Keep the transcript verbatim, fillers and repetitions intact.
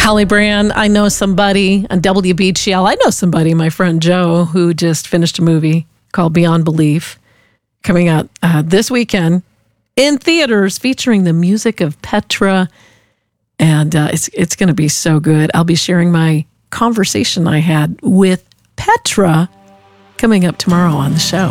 Holly Brand, I know somebody on W B G L. I know somebody, my friend Joe, who just finished a movie called Beyond Belief, coming out uh, this weekend in theaters, featuring the music of Petra. And uh, it's it's going to be so good. I'll be sharing my conversation I had with Petra coming up tomorrow on the show.